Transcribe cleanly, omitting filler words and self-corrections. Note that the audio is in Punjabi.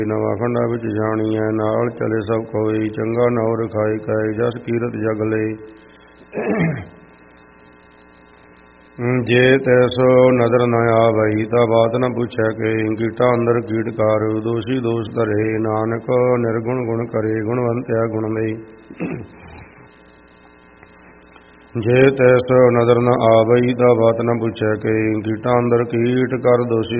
ਨਵਾਂ ਖੰਡਾ ਵਿੱਚ ਜਾਣੀਐ, ਨਾਲ ਚਲੇ ਸਭ ਕੋਈ, ਚੰਗਾ ਨਉ ਰਖਾਈ ਕੈ, ਜਸ ਕੀਰਤ ਜਗ ਲਏ। ਜੇ ਤੈਸੋ ਨਦਰ ਨ ਆਵਈ, ਤਾ ਬਾਤ ਨ ਪੁੱਛੈ ਕੇ, ਕੀਟਾ ਅੰਦਰ ਕੀਟਕਾਰ, ਦੋਸ਼ੀ ਦੋਸ਼ ਧਰੇ, ਨਾਨਕ ਨਿਰਗੁਣ ਗੁਣ ਕਰੇ, ਗੁਣਵੰਤਿਆ ਗੁਣ ਲਈ। ਜੇ ਤੈਸੋ ਨਦਰ ਨ ਆਵਈ, ਤਾ ਬਾਤ ਨ ਪੁੱਛੈ ਕੇ, ਕੀਟਾ ਅੰਦਰ ਕੀਟ ਕਰ, ਦੋਸ਼ੀ